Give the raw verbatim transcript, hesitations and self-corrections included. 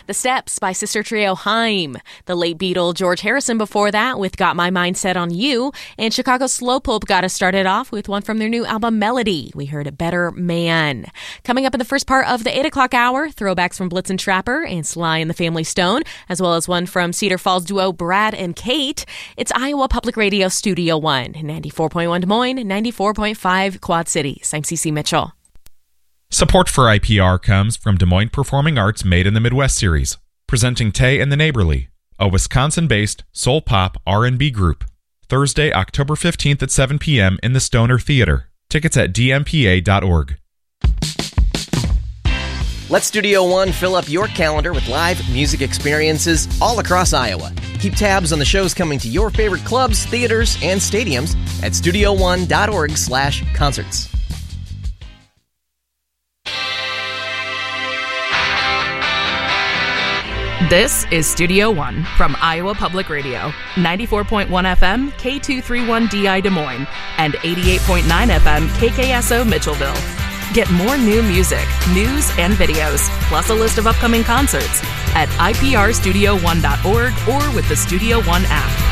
The Steps by sister trio Haim. The late Beatle George Harrison before that with Got My Mind Set on You. And Chicago Slowpoke got us started off with one from their new album Melody. We heard A Better Man. Coming up in the first part of the eight o'clock hour, throwbacks from Blitzen Trapper and Sly and the Family Stone, as well as one from Cedar Falls duo Brad and Kate. It's Iowa Public Radio Studio One, ninety-four point one Des Moines, ninety-four point five Quad Cities. I'm Cece Mitchell. Support for I P R comes from Des Moines Performing Arts Made in the Midwest series, presenting Tay and the Neighborly, a Wisconsin-based soul pop R and B group. Thursday, October fifteenth at seven p.m. in the Stoner Theater. Tickets at d m p a dot org. Let Studio One fill up your calendar with live music experiences all across Iowa. Keep tabs on the shows coming to your favorite clubs, theaters, and stadiums at studio one dot org slash concerts. This is Studio One from Iowa Public Radio, ninety-four point one F M, K two thirty-one D I Des Moines, and eighty-eight point nine F M, K K S O Mitchellville. Get more new music, news, and videos, plus a list of upcoming concerts at i p r studio one dot org or with the Studio One app.